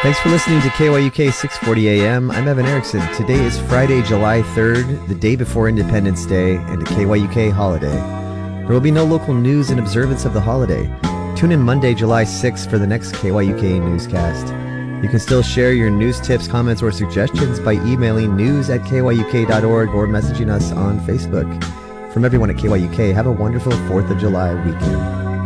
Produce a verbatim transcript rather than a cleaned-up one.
Thanks for listening to K Y U K six forty A M. I'm Evan Erickson. Today is Friday, July third, the day before Independence Day and a K Y U K holiday. There will be no local news in observance of the holiday. Tune in Monday, July sixth for the next K Y U K newscast. You can still share your news tips, comments, or suggestions by emailing news at K Y U K dot org or messaging us on Facebook. From everyone at K Y U K, have a wonderful fourth of July weekend.